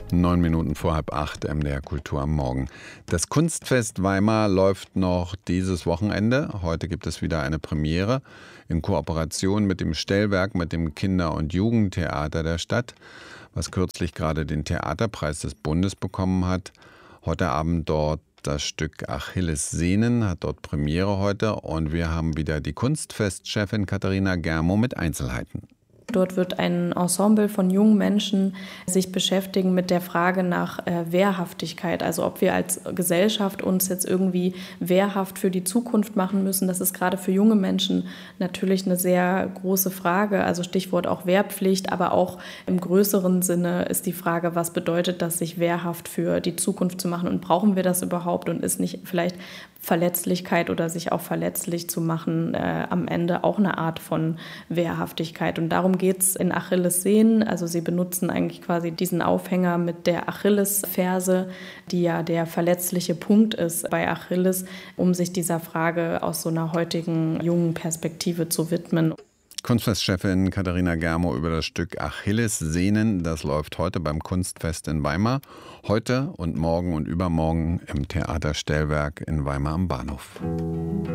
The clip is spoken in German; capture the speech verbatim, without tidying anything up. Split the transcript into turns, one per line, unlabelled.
Neun Minuten vor halb acht, M D R Kultur am Morgen. Das Kunstfest Weimar läuft noch dieses Wochenende. Heute gibt es wieder eine Premiere in Kooperation mit dem Stellwerk, mit dem Kinder- und Jugendtheater der Stadt, was kürzlich gerade den Theaterpreis des Bundes bekommen hat. Heute Abend dort das Stück Achilles Sehnen, hat dort Premiere heute. Und wir haben wieder die Kunstfestchefin Katharina Germo mit Einzelheiten.
Dort wird ein Ensemble von jungen Menschen sich beschäftigen mit der Frage nach äh, Wehrhaftigkeit. Also ob wir als Gesellschaft uns jetzt irgendwie wehrhaft für die Zukunft machen müssen. Das ist gerade für junge Menschen natürlich eine sehr große Frage. Also Stichwort auch Wehrpflicht, aber auch im größeren Sinne ist die Frage, was bedeutet das, sich wehrhaft für die Zukunft zu machen und brauchen wir das überhaupt und ist nicht vielleicht Verletzlichkeit oder sich auch verletzlich zu machen, äh, am Ende auch eine Art von Wehrhaftigkeit. Und darum geht es in Achilles Sehnen. Also sie benutzen eigentlich quasi diesen Aufhänger mit der Achillesferse, die ja der verletzliche Punkt ist bei Achilles, um sich dieser Frage aus so einer heutigen jungen Perspektive zu widmen.
Kunstfestchefin Katharina Germo über das Stück Achilles Sehnen. Das läuft heute beim Kunstfest in Weimar. Heute und morgen und übermorgen im Theater Stellwerk in Weimar am Bahnhof.